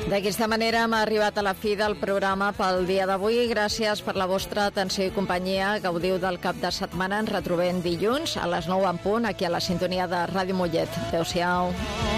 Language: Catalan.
D'aquesta manera hem arribat a la fi del programa pel dia d'avui. Gràcies per la vostra atenció i companyia. Gaudiu del cap de setmana. Ens retrobem dilluns a les 9 en punt aquí a la sintonia de Ràdio Mollet. Adéu-siau.